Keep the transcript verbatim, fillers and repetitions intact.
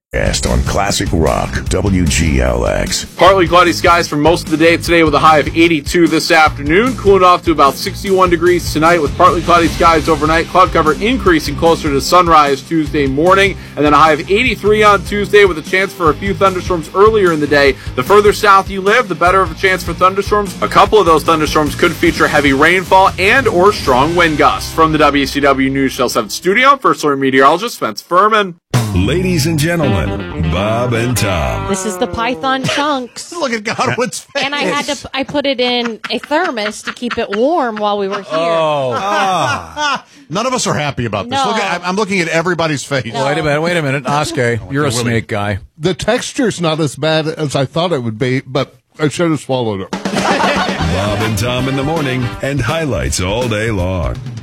Cast on Classic Rock, W G L X. Partly cloudy skies for most of the day today with a high of eighty-two this afternoon. Cooling off to about sixty-one degrees tonight with partly cloudy skies overnight. Cloud cover increasing closer to sunrise Tuesday morning. And then a high of eighty-three on Tuesday with a chance for a few thunderstorms earlier in the day. The further south you live, the better of a chance for thunderstorms. A couple of those thunderstorms could feature heavy rainfall and or strong wind gusts. From the W C W News Channel seven studio, First Alert meteorologist Spence Furman. Ladies and gentlemen, Bob and Tom. This is the Python Chunks. Look at Godwin's face. And I had to, I put it in a thermos to keep it warm while we were here. Oh. Ah. None of us are happy about this. No. Look at, I'm looking at everybody's face. No. Wait a minute, wait a minute. Oscar, you're a snake guy. The texture's not as bad as I thought it would be, but I should have swallowed it. Bob and Tom in the morning and highlights all day long.